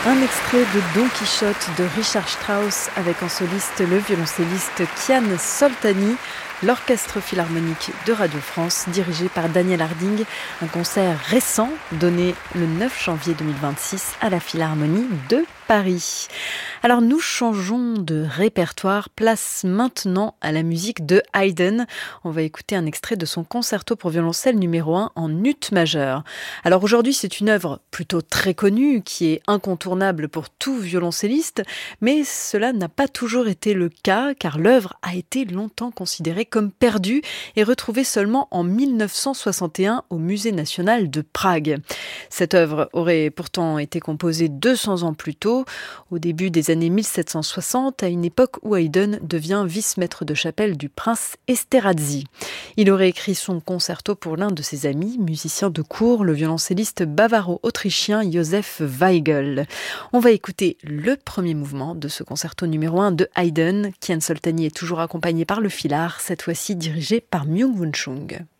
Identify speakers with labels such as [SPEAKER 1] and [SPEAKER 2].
[SPEAKER 1] Un extrait de Don Quichotte de Richard Strauss avec en soliste le violoncelliste Kian Soltani, l'Orchestre Philharmonique de Radio France dirigé par Daniel Harding. Un concert récent donné le 9 janvier 2026 à la Philharmonie de Paris. Alors nous changeons de répertoire, place maintenant à la musique de Haydn. On va écouter un extrait de son concerto pour violoncelle numéro 1 en ut majeur. Alors aujourd'hui c'est une œuvre plutôt très connue qui est incontournable pour tout violoncelliste, mais cela n'a pas toujours été le cas car l'œuvre a été longtemps considérée comme perdue et retrouvée seulement en 1961 au Musée national de Prague. Cette œuvre aurait pourtant été composée 200 ans plus tôt, au début des années 1760, à une époque où Haydn devient vice-maître de chapelle du prince Esterházy. Il aurait écrit son concerto pour l'un de ses amis, musicien de cour, le violoncelliste bavaro-autrichien Joseph Weigl. On va écouter le premier mouvement de ce concerto numéro 1 de Haydn. Kian Soltani est toujours accompagné par le Philhar, cette fois-ci dirigé par Myung-Whun Chung.